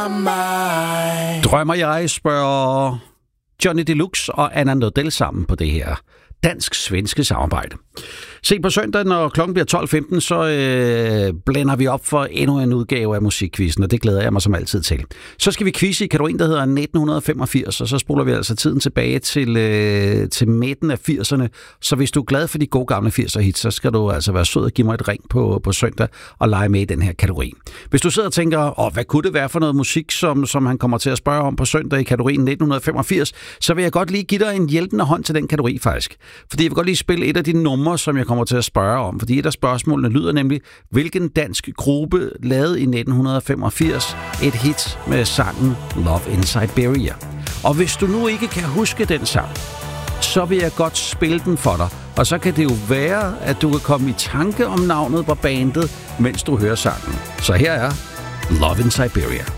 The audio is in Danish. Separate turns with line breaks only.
Drømmer jeg, spørger Johnny Deluxe og Anna Nordell sammen på det her dansk-svenske samarbejde. Se på søndag, når klokken bliver 12.15, så blænder vi op for endnu en udgave af musikquizzen, og det glæder jeg mig som altid til. Så skal vi quizze i kategorien, der hedder 1985, og så spoler vi altså tiden tilbage til midten af 80'erne. Så hvis du er glad for de gode gamle 80'er hits, så skal du altså være sød og give mig et ring på søndag og lege med i den her kategori. Hvis du sidder og tænker, hvad kunne det være for noget musik, som han kommer til at spørge om på søndag i kategorien 1985, så vil jeg godt lige give dig en hjælpende hånd til den kategori faktisk. Fordi jeg vil godt lige spille et af de numre, som jeg kommer til at spørge om. Fordi et af spørgsmålene lyder nemlig, hvilken dansk gruppe lavede i 1985 et hit med sangen Love in Siberia. Og hvis du nu ikke kan huske den sang, så vil jeg godt spille den for dig. Og så kan det jo være, at du kan komme i tanke om navnet på bandet, mens du hører sangen. Så her er Love in Siberia.